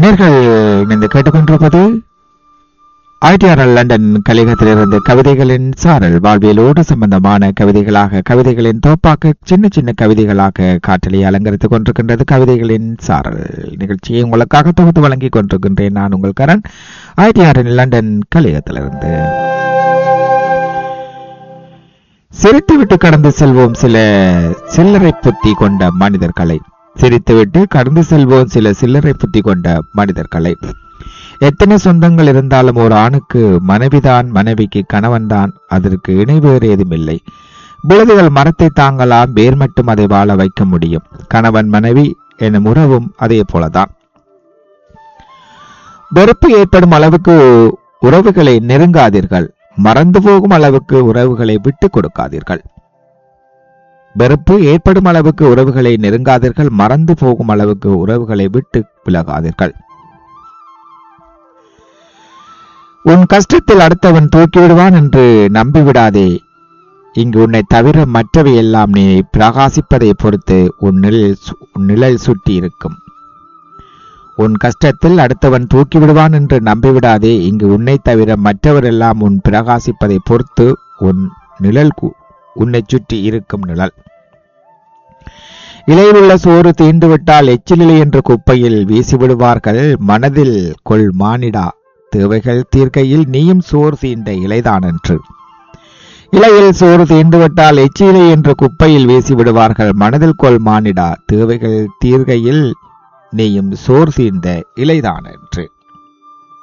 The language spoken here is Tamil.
நேர்கள் இணைந்து கேட்டுக்கொண்டிருப்பது ITRL லண்டன் கலையகத்திலிருந்து கவிதைகளின் சாரல். வாழ்வியலோடு சம்பந்தமான கவிதைகளாக, கவிதைகளின் தோப்பாக்க, சின்ன சின்ன கவிதைகளாக காற்றலை அலங்கரித்துக் கொண்டிருக்கின்றது கவிதைகளின் சாரல் நிகழ்ச்சியை உங்களுக்காக தொகுத்து வழங்கிக் கொண்டிருக்கின்றேன். நான் உங்கள் கரண், ITRL லண்டன் கலையகத்திலிருந்து. சிரித்துவிட்டு கடந்து செல்வோம் சில சில்லறை புத்தி கொண்ட மனிதர்களை. சிரித்துவிட்டு கடந்து செல்வோம் சில சில்லறை புத்தி கொண்ட மனிதர்களை. எத்தனை சொந்தங்கள் இருந்தாலும் ஒரு ஆணுக்கு மனைவிதான், மனைவிக்கு கணவன்தான், அதற்கு இணை வேறு ஏதுமில்லை. விழுதுகள் மரத்தை தாங்கலாம், வேர் மட்டும் அதை வாழ வைக்க முடியும். கணவன் மனைவி எனும் உறவும் அதே போலதான். வெறுப்பு ஏற்படும் அளவுக்கு உறவுகளை நெருங்காதீர்கள், மறந்து போகும் அளவுக்கு உறவுகளை விட்டு கொடுக்காதீர்கள். வெறுப்பு ஏற்படும் அளவுக்கு உறவுகளை நெருங்காதீர்கள், மறந்து போகும் அளவுக்கு உறவுகளை விட்டு விலகாதீர்கள். உன் கஷ்டத்தில் அடுத்தவன் தூக்கிவிடுவான் என்று நம்பிவிடாதே. இங்கு உன்னை தவிர மற்றவை எல்லாம் நீ பிரகாசிப்பதை பொறுத்து உன் நிழல் சுட்டி இருக்கும். உன் கஷ்டத்தில் அடுத்தவன் தூக்கிவிடுவான் என்று நம்பிவிடாதே. இங்கு உன்னை தவிர மற்றவரெல்லாம் உன் பிரகாசிப்பதை பொறுத்து உன் நிழல் உன்னை சுற்றி இருக்கும் நிழல். இலையில் உள்ள சோறு தீண்டுவிட்டால் எச்சிலிலை என்று குப்பையில் வீசிவிடுவார்கள். மனதில் கொள் மானிடா, தேவைகள் தீர்க்கையில் நீயும் சோறு தீண்ட இலைதான் என்று. இலையில் சோறு தீண்டுவிட்டால் எச்சிலை என்று குப்பையில் வீசிவிடுவார்கள். மனதில் கொள் மானிடா, தேவைகள் தீர்க்கையில் நீயும் சோறு தீண்ட இலைதான் என்று.